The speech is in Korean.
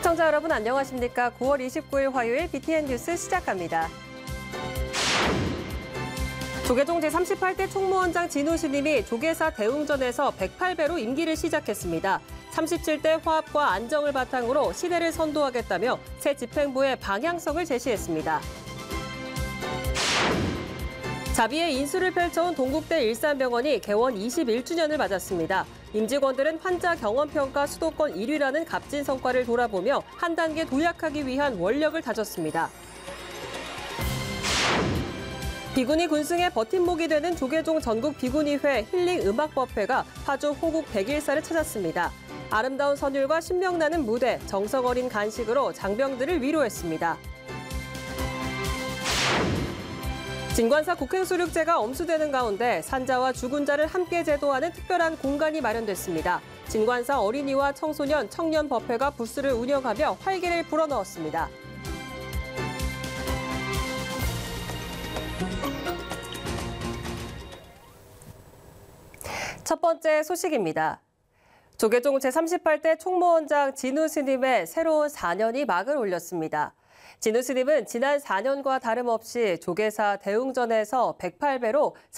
시청자 여러분 안녕하십니까? 9월 29일 화요일 BTN 뉴스 시작합니다. 조계종 제38대 총무원장 진우 신임이 조계사 대웅전에서 108배로 임기를 시작했습니다. 37대 화합과 안정을 바탕으로 시대를 선도하겠다며 새 집행부의 방향성을 제시했습니다. 자비의 인수를 펼쳐온 동국대 일산병원이 개원 21주년을 맞았습니다. 임직원들은 환자 경험평가 수도권 1위라는 값진 성과를 돌아보며 한 단계 도약하기 위한 원력을 다졌습니다. 비구니 군승의 버팀목이 되는 조계종 전국 비구니회 힐링 음악법회가 파주 호국 101사를 찾았습니다. 아름다운 선율과 신명나는 무대, 정성 어린 간식으로 장병들을 위로했습니다. 진관사 국행수륙제가 엄수되는 가운데 산자와 죽은 자를 함께 제도하는 특별한 공간이 마련됐습니다. 진관사 어린이와 청소년, 청년법회가 부스를 운영하며 활기를 불어넣었습니다. 첫 번째 소식입니다. 조계종 제38대 총무원장 진우 스님의 새로운 4년이 막을 올렸습니다. 진우 스님은 지난 4년과 다름없이 조계사 대웅전에서 108배로